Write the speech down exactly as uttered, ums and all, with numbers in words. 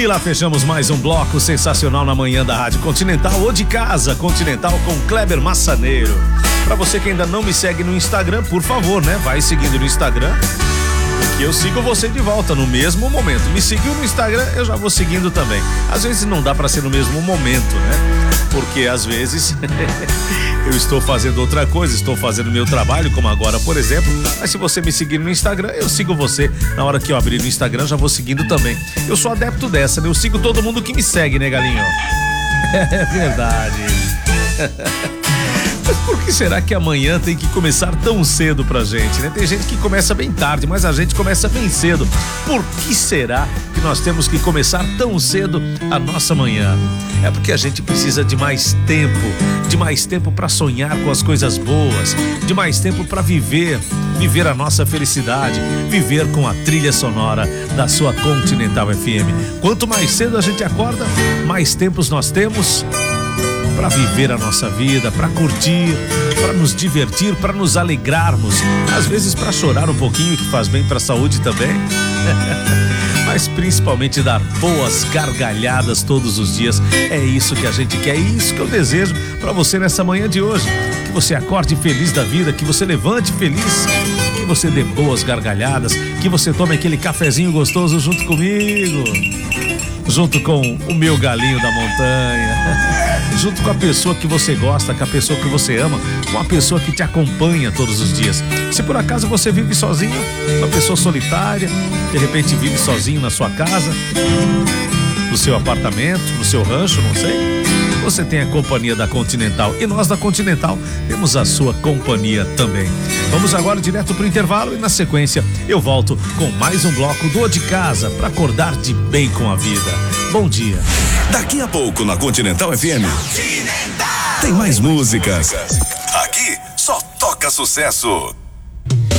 E lá fechamos mais um bloco sensacional na manhã da Rádio Continental ou de casa, Continental com Kleber Massaneiro. Pra você que ainda não me segue no Instagram, por favor, né? Vai seguindo no Instagram, porque eu sigo você de volta no mesmo momento. Me seguiu no Instagram, eu já vou seguindo também. Às vezes não dá pra ser no mesmo momento, né? Porque às vezes eu estou fazendo outra coisa, estou fazendo meu trabalho, como agora, por exemplo. Mas se você me seguir no Instagram, eu sigo você. Na hora que eu abrir no Instagram, já vou seguindo também. Eu sou adepto dessa, né? Eu sigo todo mundo que me segue, né, galinho? É verdade. Mas por que será que amanhã tem que começar tão cedo pra gente, né? Tem gente que começa bem tarde, mas a gente começa bem cedo. Por que será que nós temos que começar tão cedo a nossa manhã? É porque a gente precisa de mais tempo, de mais tempo pra sonhar com as coisas boas, de mais tempo pra viver, viver a nossa felicidade, viver com a trilha sonora da sua Continental F M. Quanto mais cedo a gente acorda, mais tempos nós temos para viver a nossa vida, para curtir, para nos divertir, para nos alegrarmos, às vezes para chorar um pouquinho, que faz bem para a saúde também. Mas principalmente dar boas gargalhadas todos os dias. É isso que a gente quer, é isso que eu desejo para você nessa manhã de hoje. Que você acorde feliz da vida, que você levante feliz, que você dê boas gargalhadas, que você tome aquele cafezinho gostoso junto comigo, junto com o meu galinho da montanha, junto com a pessoa que você gosta, com a pessoa que você ama, com a pessoa que te acompanha todos os dias. Se por acaso você vive sozinho, uma pessoa solitária, de repente vive sozinho na sua casa, no seu apartamento, no seu rancho, não sei, você tem a companhia da Continental e nós da Continental temos a sua companhia também. Vamos agora direto pro intervalo e na sequência eu volto com mais um bloco do de casa para acordar de bem com a vida. Bom dia. Daqui a pouco na Continental F M tem mais músicas. Aqui só toca sucesso.